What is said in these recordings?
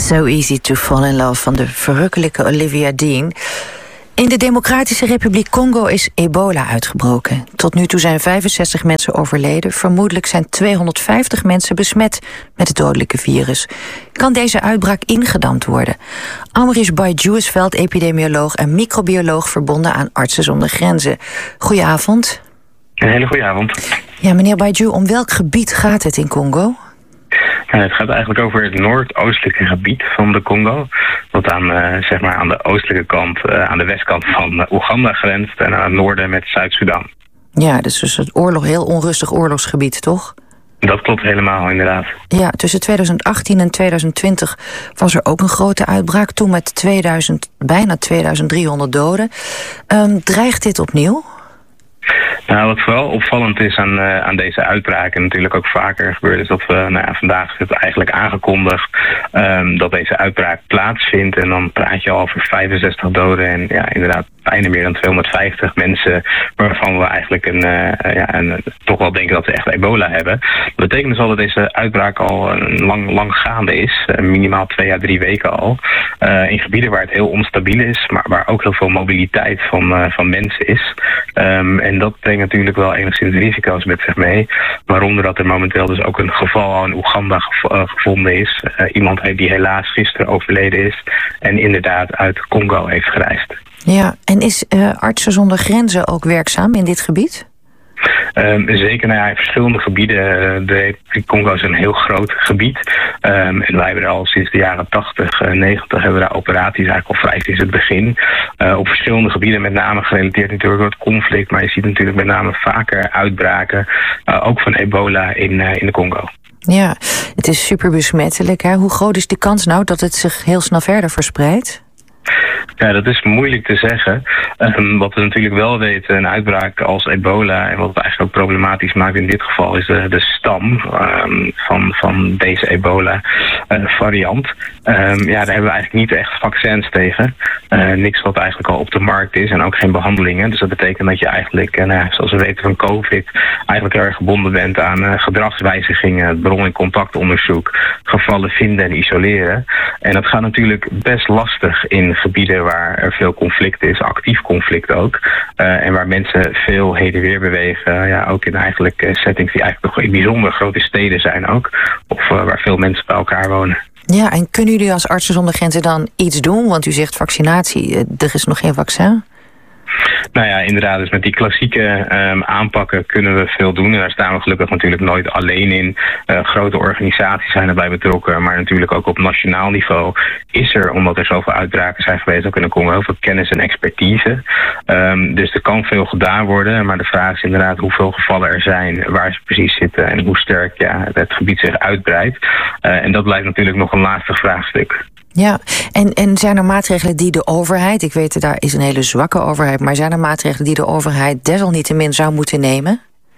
So Easy to Fall in Love van de verrukkelijke Olivia Dean. In de Democratische Republiek Congo is ebola uitgebroken. Tot nu toe zijn 65 mensen overleden. Vermoedelijk zijn 250 mensen besmet met het dodelijke virus. Kan deze uitbraak ingedamd worden? Amrish Baijou is veldepidemioloog en microbioloog verbonden aan Artsen zonder Grenzen. Goedenavond. Een hele goede avond. Ja, meneer Baijou, om welk gebied gaat het in Congo? Het gaat eigenlijk over het noordoostelijke gebied van de Congo. Wat aan de oostelijke kant, aan de westkant van Oeganda grenst. En aan het noorden met Zuid-Soedan. Ja, dus het heel onrustig oorlogsgebied, toch? Dat klopt helemaal, inderdaad. Ja, tussen 2018 en 2020 was er ook een grote uitbraak. Toen met bijna 2300 doden. Dreigt dit opnieuw? Nou, wat vooral opvallend is aan deze uitbraken, natuurlijk ook vaker gebeurt, is dat we vandaag is het eigenlijk aangekondigd dat deze uitbraak plaatsvindt. En dan praat je al over 65 doden en ja, inderdaad bijna meer dan 250 mensen waarvan we eigenlijk toch wel denken dat ze echt ebola hebben. Dat betekent dus al dat deze uitbraak al lang gaande is, minimaal 2 à 3 weken al. In gebieden waar het heel onstabiel is, maar waar ook heel veel mobiliteit van mensen is. En dat brengt natuurlijk wel enigszins risico's met zich mee. Waaronder dat er momenteel dus ook een geval al in Oeganda gevonden is. Iemand die helaas gisteren overleden is en inderdaad uit Congo heeft gereisd. Ja, en is Artsen zonder Grenzen ook werkzaam in dit gebied? Zeker, in verschillende gebieden. De Republiek Congo is een heel groot gebied. En wij hebben er al sinds de jaren 80, 90 hebben we daar operaties eigenlijk al vrij sinds het begin. Op verschillende gebieden, met name gerelateerd natuurlijk door het conflict. Maar je ziet natuurlijk met name vaker uitbraken, ook van ebola in de Congo. Ja, het is super besmettelijk. Hè? Hoe groot is de kans nou dat het zich heel snel verder verspreidt? Ja, dat is moeilijk te zeggen. Wat we natuurlijk wel weten, een uitbraak als ebola, en wat het eigenlijk ook problematisch maakt in dit geval, is de stam van deze ebola-variant. Daar hebben we eigenlijk niet echt vaccins tegen. Niks wat eigenlijk al op de markt is en ook geen behandelingen. Dus dat betekent dat je eigenlijk, zoals we weten van COVID, eigenlijk heel erg gebonden bent aan gedragswijzigingen, het bron- en contactonderzoek, gevallen vinden en isoleren. En dat gaat natuurlijk best lastig in gebieden waar er veel conflict is, actief conflict ook. En waar mensen veel heen en weer bewegen. Ja, ook in eigenlijk settings die eigenlijk nog in bijzonder grote steden zijn ook. Of waar veel mensen bij elkaar wonen. Ja, en kunnen jullie als Artsen zonder Grenzen dan iets doen? Want u zegt vaccinatie, er is nog geen vaccin. Nou ja, inderdaad. Dus met die klassieke aanpakken kunnen we veel doen. En daar staan we gelukkig natuurlijk nooit alleen in. Grote organisaties zijn erbij betrokken. Maar natuurlijk ook op nationaal niveau is er, omdat er zoveel uitbraken zijn geweest, ook in de Congo, heel veel kennis en expertise. Dus er kan veel gedaan worden. Maar de vraag is inderdaad hoeveel gevallen er zijn, waar ze precies zitten en hoe sterk het gebied zich uitbreidt. En dat blijft natuurlijk nog een lastig vraagstuk. Ja, en zijn er maatregelen die de overheid, ik weet daar is een hele zwakke overheid, maar zijn er maatregelen die de overheid desalniettemin zou moeten nemen?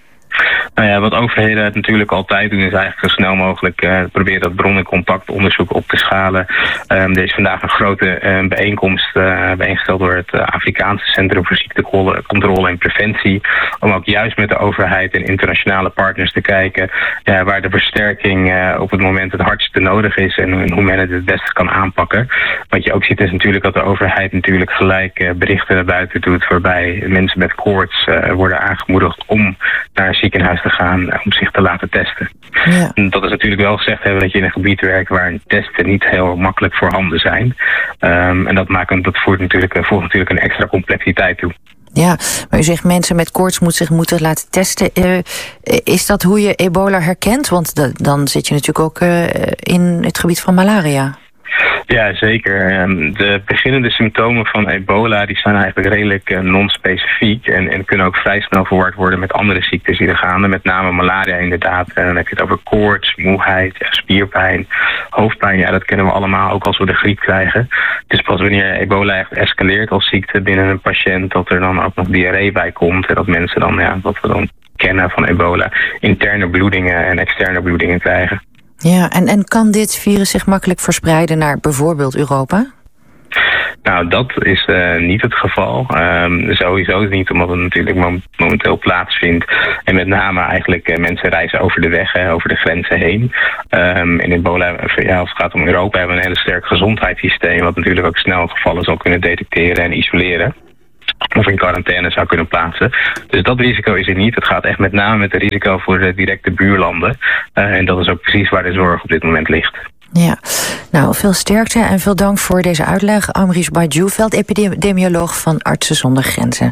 Nou ja, wat overheden het natuurlijk altijd doen is eigenlijk zo snel mogelijk proberen dat bron- en contactonderzoek op te schalen. Er is vandaag een grote bijeenkomst bijeengesteld door het Afrikaanse Centrum voor Ziektecontrole en Preventie. Om ook juist met de overheid en internationale partners te kijken waar de versterking op het moment het hardste nodig is en hoe men het beste kan aanpakken. Wat je ook ziet is natuurlijk dat de overheid natuurlijk gelijk berichten naar buiten doet waarbij mensen met koorts worden aangemoedigd om naar een ziekenhuis te gaan om zich te laten testen. Ja. Dat is natuurlijk wel gezegd hebben dat je in een gebied werkt waar testen niet heel makkelijk voorhanden zijn. En dat voegt natuurlijk een extra complexiteit toe. Ja, maar u zegt mensen met koorts moeten laten testen. Is dat hoe je ebola herkent? Want dan zit je natuurlijk ook in het gebied van malaria. Ja, zeker. De beginnende symptomen van ebola die zijn eigenlijk redelijk non-specifiek en kunnen ook vrij snel verward worden met andere ziektes die er gaan. Met name malaria inderdaad. Dan heb je het over koorts, moeheid, spierpijn, hoofdpijn. Ja, dat kennen we allemaal ook als we de griep krijgen. Het is pas wanneer ebola echt escaleert als ziekte binnen een patiënt dat er dan ook nog diarree bij komt. En dat mensen dan, wat we dan kennen van ebola, interne bloedingen en externe bloedingen krijgen. Ja, en kan dit virus zich makkelijk verspreiden naar bijvoorbeeld Europa? Nou, dat is niet het geval. Sowieso is niet, omdat het natuurlijk momenteel plaatsvindt. En met name eigenlijk mensen reizen over de weg, over de grenzen heen. In ebola, als het gaat om Europa, hebben we een hele sterk gezondheidssysteem, wat natuurlijk ook snel gevallen zal kunnen detecteren en isoleren. Of in quarantaine zou kunnen plaatsen. Dus dat risico is er niet. Het gaat echt met name met het risico voor de directe buurlanden. En dat is ook precies waar de zorg op dit moment ligt. Ja, nou, veel sterkte en veel dank voor deze uitleg. Amrish Bajou, epidemioloog van Artsen zonder Grenzen.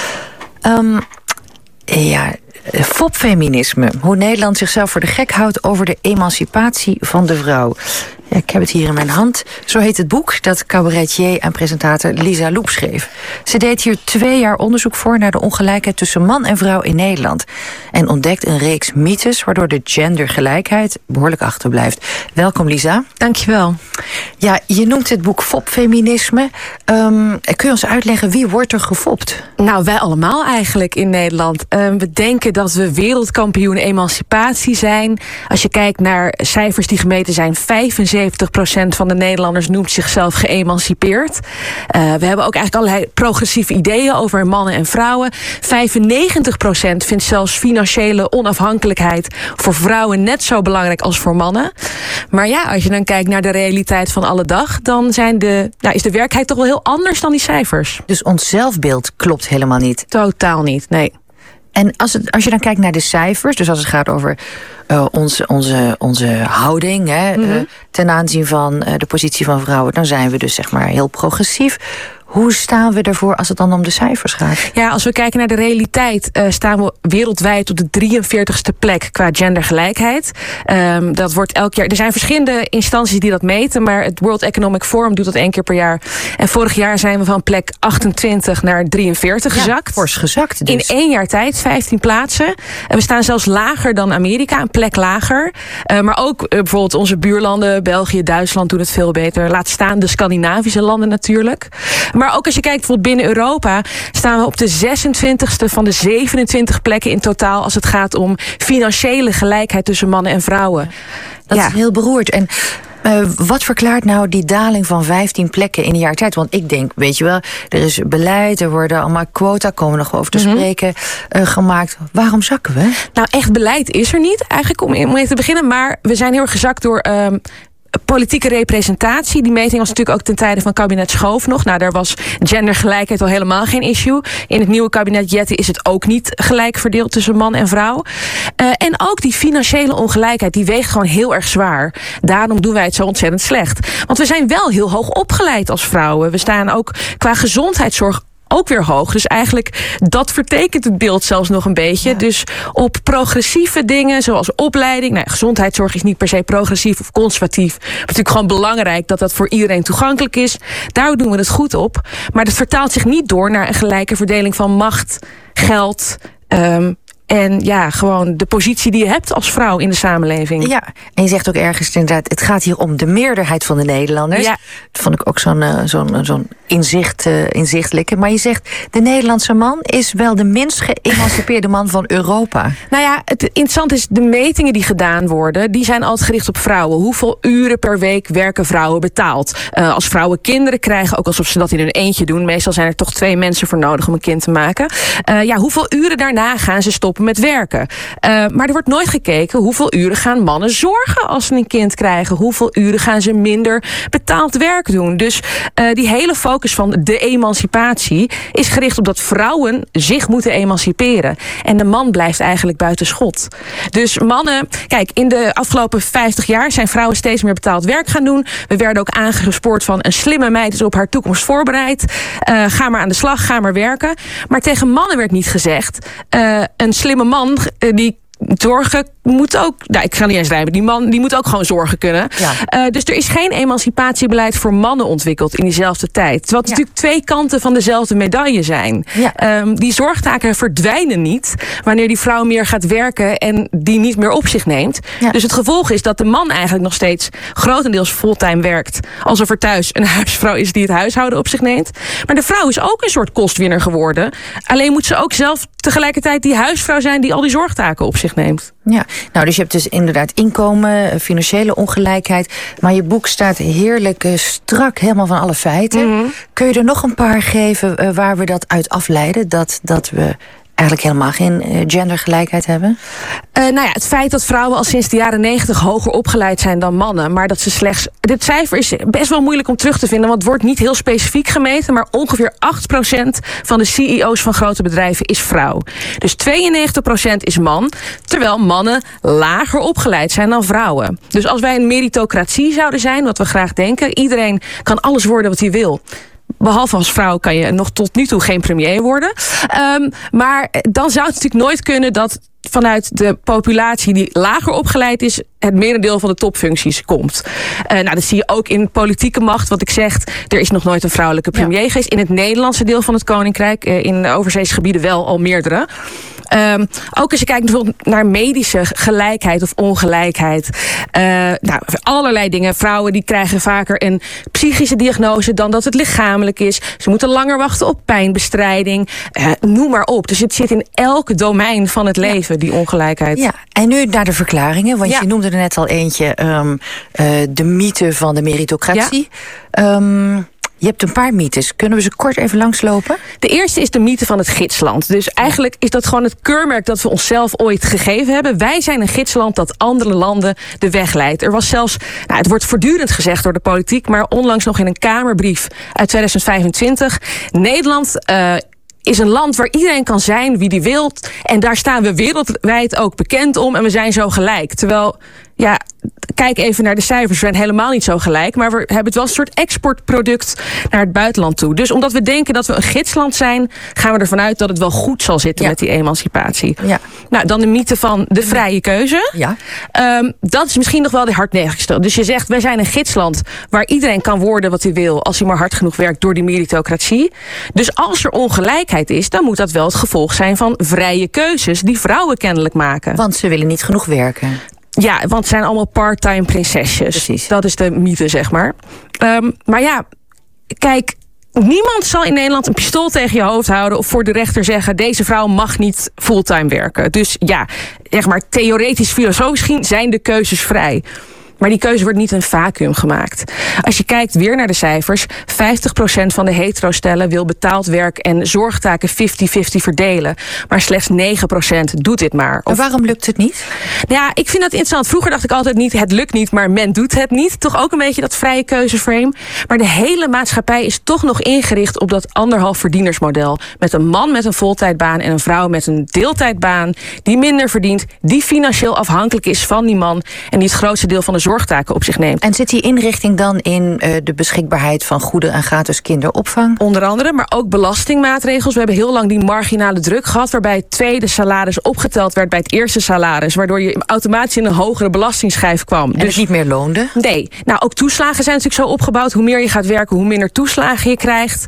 Fopfeminisme. Hoe Nederland zichzelf voor de gek houdt over de emancipatie van de vrouw. Ja, ik heb het hier in mijn hand. Zo heet het boek dat cabaretier en presentator Lisa Loep schreef. Ze deed hier 2 jaar onderzoek voor naar de ongelijkheid tussen man en vrouw in Nederland. En ontdekt een reeks mythes waardoor de gendergelijkheid behoorlijk achterblijft. Welkom, Lisa. Dankjewel. Ja, je noemt het boek Fopfeminisme. Kun je ons uitleggen, wie wordt er gefopt? Nou, wij allemaal eigenlijk in Nederland. We denken dat we wereldkampioen emancipatie zijn. Als je kijkt naar cijfers die gemeten zijn, 75% van de Nederlanders noemt zichzelf geëmancipeerd. We hebben ook eigenlijk allerlei progressieve ideeën over mannen en vrouwen. 95% vindt zelfs financiële onafhankelijkheid voor vrouwen net zo belangrijk als voor mannen. Maar ja, als je dan kijkt naar de realiteit van alle dag, dan is de werkelijkheid toch wel heel anders dan die cijfers. Dus ons zelfbeeld klopt helemaal niet? Totaal niet, nee. En als je dan kijkt naar de cijfers, dus als het gaat over onze houding ten aanzien van de positie van vrouwen, dan zijn we dus zeg maar heel progressief. Hoe staan we ervoor als het dan om de cijfers gaat? Ja, als we kijken naar de realiteit, staan we wereldwijd op de 43ste plek qua gendergelijkheid. Dat wordt elk jaar. Er zijn verschillende instanties die dat meten, maar het World Economic Forum doet dat 1 keer per jaar. En vorig jaar zijn we van plek 28 naar 43 gezakt. Fors gezakt dus. In 1 jaar tijd, 15 plaatsen. En we staan zelfs lager dan Amerika, een plek lager. Maar ook bijvoorbeeld onze buurlanden, België, Duitsland doen het veel beter. Laat staan de Scandinavische landen natuurlijk. Maar ook als je kijkt bijvoorbeeld binnen Europa, staan we op de 26e van de 27 plekken in totaal als het gaat om financiële gelijkheid tussen mannen en vrouwen. Dat is heel beroerd. En wat verklaart nou die daling van 15 plekken in een jaar tijd? Want ik denk, weet je wel, er is beleid, er worden allemaal quota, komen we nog over te spreken, gemaakt. Waarom zakken we? Nou, echt beleid is er niet, eigenlijk om mee te beginnen. Maar we zijn heel erg gezakt door politieke representatie. Die meting was natuurlijk ook ten tijde van kabinet Schoof nog. Nou, daar was gendergelijkheid al helemaal geen issue. In het nieuwe kabinet Jette is het ook niet gelijk verdeeld tussen man en vrouw. En ook die financiële ongelijkheid, die weegt gewoon heel erg zwaar. Daarom doen wij het zo ontzettend slecht. Want we zijn wel heel hoog opgeleid als vrouwen. We staan ook qua gezondheidszorg ook weer hoog. Dus eigenlijk, dat vertekent het beeld zelfs nog een beetje. Ja. Dus op progressieve dingen, zoals opleiding. Nou, gezondheidszorg is niet per se progressief of conservatief. Maar natuurlijk gewoon belangrijk dat dat voor iedereen toegankelijk is. Daar doen we het goed op. Maar dat vertaalt zich niet door naar een gelijke verdeling van macht, geld, en ja, gewoon de positie die je hebt als vrouw in de samenleving. Ja, en je zegt ook ergens inderdaad, het gaat hier om de meerderheid van de Nederlanders. Ja. Dat vond ik ook zo'n inzichtelijke. Maar je zegt, de Nederlandse man is wel de minst geëmancipeerde man van Europa. Nou ja, het interessante is, de metingen die gedaan worden, die zijn altijd gericht op vrouwen. Hoeveel uren per week werken vrouwen betaald? Als vrouwen kinderen krijgen, ook alsof ze dat in hun eentje doen. Meestal zijn er toch 2 mensen voor nodig om een kind te maken. Hoeveel uren daarna gaan ze stoppen met werken? Maar er wordt nooit gekeken hoeveel uren gaan mannen zorgen als ze een kind krijgen. Hoeveel uren gaan ze minder betaald werk doen. Dus die hele focus van de emancipatie is gericht op dat vrouwen zich moeten emanciperen. En de man blijft eigenlijk buiten schot. Dus mannen, kijk, in de afgelopen 50 jaar zijn vrouwen steeds meer betaald werk gaan doen. We werden ook aangespoord van een slimme meid is op haar toekomst voorbereid. Ga maar aan de slag, ga maar werken. Maar tegen mannen werd niet gezegd, een slimme man die zorgen moet ook. Nou, ik ga niet eens rijmen. Die man die moet ook gewoon zorgen kunnen. Ja. Dus er is geen emancipatiebeleid voor mannen ontwikkeld in diezelfde tijd. Terwijl het natuurlijk 2 kanten van dezelfde medaille zijn. Ja. Die zorgtaken verdwijnen niet wanneer die vrouw meer gaat werken en die niet meer op zich neemt. Ja. Dus het gevolg is dat de man eigenlijk nog steeds grotendeels fulltime werkt, alsof er thuis een huisvrouw is die het huishouden op zich neemt. Maar de vrouw is ook een soort kostwinner geworden. Alleen moet ze ook zelf tegelijkertijd die huisvrouw zijn die al die zorgtaken op zich neemt. Ja, nou, dus je hebt dus inderdaad inkomen, financiële ongelijkheid. Maar je boek staat heerlijk strak, helemaal van alle feiten. Mm-hmm. Kun je er nog een paar geven waar we dat uit afleiden? Dat we eigenlijk helemaal geen gendergelijkheid hebben? Het feit dat vrouwen al sinds de jaren 90 hoger opgeleid zijn dan mannen. Maar dat ze slechts... Dit cijfer is best wel moeilijk om terug te vinden, want het wordt niet heel specifiek gemeten. Maar ongeveer 8% van de CEO's van grote bedrijven is vrouw. Dus 92% is man, terwijl mannen lager opgeleid zijn dan vrouwen. Dus als wij een meritocratie zouden zijn, wat we graag denken, iedereen kan alles worden wat hij wil. Behalve als vrouw kan je nog tot nu toe geen premier worden. Maar dan zou het natuurlijk nooit kunnen dat vanuit de populatie die lager opgeleid is, het merendeel van de topfuncties komt. Dat zie je ook in politieke macht. Wat ik zeg, er is nog nooit een vrouwelijke premier geweest. In het Nederlandse deel van het Koninkrijk, in overzeese gebieden wel al meerdere. Ook als je kijkt bijvoorbeeld naar medische gelijkheid of ongelijkheid. Allerlei dingen. Vrouwen die krijgen vaker een psychische diagnose dan dat het lichamelijk is. Ze moeten langer wachten op pijnbestrijding. Noem maar op. Dus het zit in elk domein van het leven, die ongelijkheid. Ja, en nu naar de verklaringen. Want je noemde er net al eentje, de mythe van de meritocratie. Ja. Je hebt een paar mythes. Kunnen we ze kort even langslopen? De eerste is de mythe van het gidsland. Dus eigenlijk is dat gewoon het keurmerk dat we onszelf ooit gegeven hebben. Wij zijn een gidsland dat andere landen de weg leidt. Er was zelfs, het wordt voortdurend gezegd door de politiek, maar onlangs nog in een Kamerbrief uit 2025. Nederland is een land waar iedereen kan zijn wie die wil. En daar staan we wereldwijd ook bekend om. En we zijn zo gelijk. Terwijl, kijk even naar de cijfers. We zijn helemaal niet zo gelijk. Maar we hebben het wel een soort exportproduct naar het buitenland toe. Dus omdat we denken dat we een gidsland zijn, gaan we ervan uit dat het wel goed zal zitten met die emancipatie. Ja. Dan de mythe van de vrije keuze. Ja. Dat is misschien nog wel de hardnekkigste. Dus je zegt, wij zijn een gidsland waar iedereen kan worden wat hij wil, als hij maar hard genoeg werkt door die meritocratie. Dus als er ongelijkheid is, dan moet dat wel het gevolg zijn van vrije keuzes die vrouwen kennelijk maken. Want ze willen niet genoeg werken. Ja, want het zijn allemaal part-time prinsesjes. Precies. Dat is de mythe, zeg maar. Kijk, niemand zal in Nederland een pistool tegen je hoofd houden of voor de rechter zeggen, deze vrouw mag niet fulltime werken. Dus zeg maar, theoretisch, filosofisch zijn de keuzes vrij. Maar die keuze wordt niet in een vacuüm gemaakt. Als je kijkt weer naar de cijfers, 50% van de hetero-stellen wil betaald werk en zorgtaken 50-50 verdelen. Maar slechts 9% doet dit maar. En waarom lukt het niet? Ja, ik vind dat interessant. Vroeger dacht ik altijd niet, het lukt niet, maar men doet het niet. Toch ook een beetje dat vrije keuzeframe. Maar de hele maatschappij is toch nog ingericht op dat 1,5 verdienersmodel. Met een man met een voltijdbaan en een vrouw met een deeltijdbaan, die minder verdient, die financieel afhankelijk is van die man en die het grootste deel van de zorgtaken op zich neemt. En zit die inrichting dan in de beschikbaarheid van goede en gratis kinderopvang? Onder andere, maar ook belastingmaatregels. We hebben heel lang die marginale druk gehad, waarbij het tweede salaris opgeteld werd bij het eerste salaris, waardoor je automatisch in een hogere belastingsschijf kwam. En dus het niet meer loonde? Nee. Ook toeslagen zijn natuurlijk zo opgebouwd. Hoe meer je gaat werken, hoe minder toeslagen je krijgt.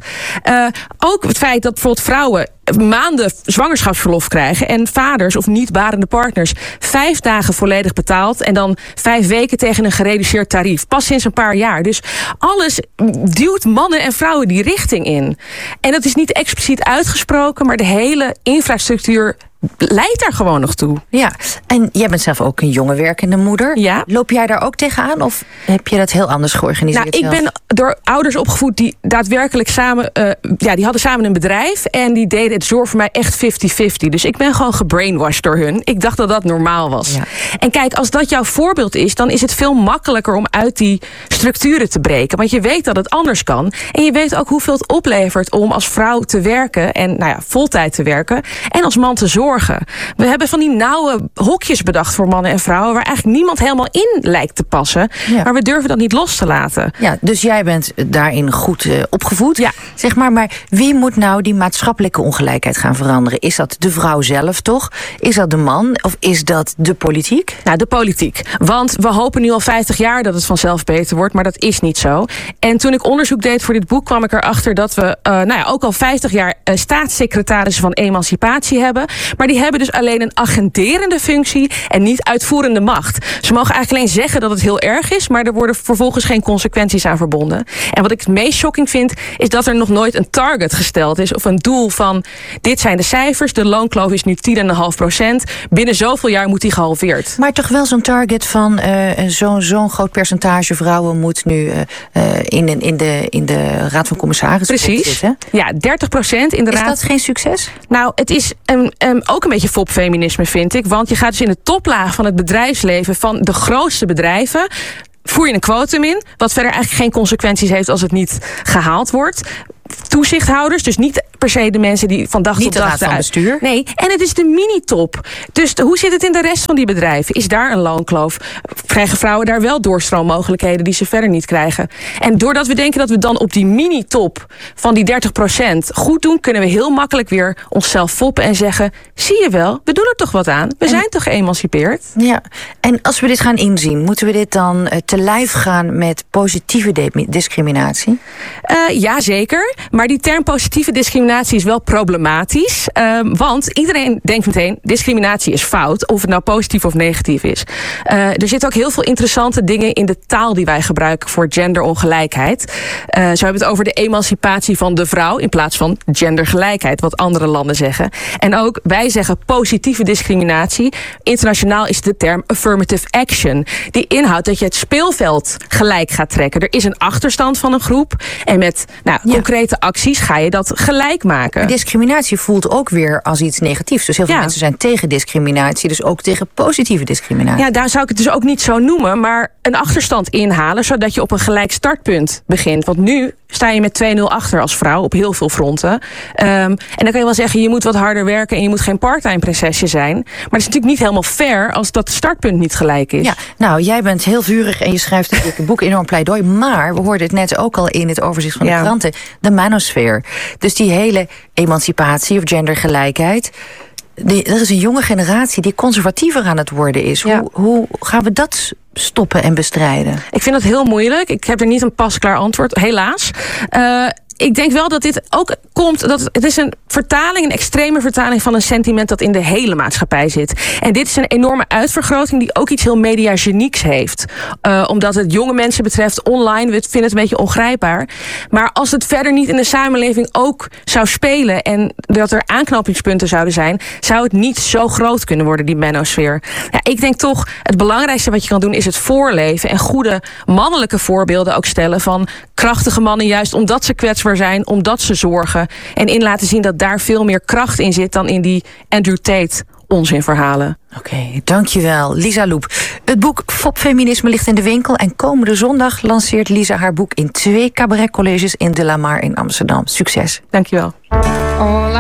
Ook het feit dat bijvoorbeeld vrouwen maanden zwangerschapsverlof krijgen en vaders of niet barende partners 5 dagen volledig betaald en dan 5 weken tegen een gereduceerd tarief. Pas sinds een paar jaar. Dus alles duwt mannen en vrouwen die richting in. En dat is niet expliciet uitgesproken, maar de hele infrastructuur leidt daar gewoon nog toe. Ja, en jij bent zelf ook een jonge werkende moeder. Ja. Loop jij daar ook tegenaan of heb je dat heel anders georganiseerd? Ik ben door ouders opgevoed die daadwerkelijk samen, die hadden samen een bedrijf en die deden het zorg voor mij echt 50-50. Dus ik ben gewoon gebrainwashed door hun. Ik dacht dat dat normaal was. Ja. En kijk, als dat jouw voorbeeld is, dan is het veel makkelijker om uit die structuren te breken. Want je weet dat het anders kan. En je weet ook hoeveel het oplevert om als vrouw te werken en voltijd te werken en als man te zorgen. We hebben van die nauwe hokjes bedacht voor mannen en vrouwen waar eigenlijk niemand helemaal in lijkt te passen. Ja. Maar we durven dat niet los te laten. Ja, dus jij bent daarin goed opgevoed. Ja. Zeg maar wie moet nou die maatschappelijke ongelijkheid gaan veranderen? Is dat de vrouw zelf toch? Is dat de man? Of is dat de politiek? De politiek. Want we hopen nu al 50 jaar dat het vanzelf beter wordt, maar dat is niet zo. En toen ik onderzoek deed voor dit boek, kwam ik erachter dat we ook al 50 jaar staatssecretarissen van emancipatie hebben. Maar die hebben dus alleen een agenderende functie en niet uitvoerende macht. Ze mogen eigenlijk alleen zeggen dat het heel erg is, maar er worden vervolgens geen consequenties aan verbonden. En wat ik het meest shocking vind, is dat er nog nooit een target gesteld is of een doel van: dit zijn de cijfers, de loonkloof is nu 10,5%. Binnen zoveel jaar moet die gehalveerd. Maar toch wel zo'n target van zo'n groot percentage vrouwen moet nu in de Raad van Commissarissen zitten. Ja, 30% in de Raad. Is dat geen succes? Nou, het is ook een beetje fopfeminisme, vind ik. Want je gaat dus in de toplaag van het bedrijfsleven van de grootste bedrijven, voer je een quotum in, wat verder eigenlijk geen consequenties heeft als het niet gehaald wordt. Toezichthouders, dus niet per se de mensen die van dag tot dag Raad van bestuur. Nee, en het is de mini-top. Dus hoe zit het in de rest van die bedrijven? Is daar een loonkloof? Krijgen vrouwen daar wel doorstroommogelijkheden die ze verder niet krijgen? En doordat we denken dat we dan op die mini-top van die 30% goed doen, kunnen we heel makkelijk weer onszelf foppen en zeggen: zie je wel, we doen er toch wat aan. We zijn toch geëmancipeerd? Ja, en als we dit gaan inzien, moeten we dit dan te lijf gaan met positieve discriminatie? Ja, zeker. Maar die term positieve discriminatie is wel problematisch. Want iedereen denkt meteen: discriminatie is fout, of het nou positief of negatief is. Er zitten ook heel veel interessante dingen in de taal die wij gebruiken voor genderongelijkheid. Zo hebben we het over de emancipatie van de vrouw in plaats van gendergelijkheid, wat andere landen zeggen. En ook wij zeggen positieve discriminatie. Internationaal is de term affirmative action. Die inhoudt dat je het speelveld gelijk gaat trekken. Er is een achterstand van een groep en met concrete acties ga je dat gelijk maken. Discriminatie voelt ook weer als iets negatiefs. Dus heel veel mensen zijn tegen discriminatie, dus ook tegen positieve discriminatie. Ja, daar zou ik het dus ook niet zo noemen, maar een achterstand inhalen, zodat je op een gelijk startpunt begint. Want nu sta je met 2-0 achter als vrouw op heel veel fronten. En dan kan je wel zeggen, je moet wat harder werken en je moet geen part-time prinsesje zijn. Maar het is natuurlijk niet helemaal fair als dat startpunt niet gelijk is. Ja, nou, jij bent heel vurig en je schrijft het boek enorm pleidooi. Maar we hoorden het net ook al in het overzicht van de kranten. De manosfeer. Dus die hele emancipatie of gendergelijkheid. Er is een jonge generatie die conservatiever aan het worden is. Ja. Hoe gaan we dat stoppen en bestrijden? Ik vind dat heel moeilijk. Ik heb er niet een pasklaar antwoord, helaas. Ik denk wel dat dit ook komt, het is een extreme vertaling van een sentiment dat in de hele maatschappij zit. En dit is een enorme uitvergroting die ook iets heel mediagenieks heeft. Omdat het jonge mensen betreft online, we vinden het een beetje ongrijpbaar. Maar als het verder niet in de samenleving ook zou spelen en dat er aanknopingspunten zouden zijn, zou het niet zo groot kunnen worden, die manosfeer. Ja, ik denk toch, het belangrijkste wat je kan doen is het voorleven en goede mannelijke voorbeelden ook stellen van krachtige mannen, juist omdat ze kwetsbaar zijn, omdat ze zorgen. En in laten zien dat daar veel meer kracht in zit dan in die Andrew Tate onzinverhalen. Oké, dankjewel. Lisa Loep. Het boek Fopfeminisme ligt in de winkel en komende zondag lanceert Lisa haar boek in 2 cabaretcolleges in De La Mar in Amsterdam. Succes. Dankjewel.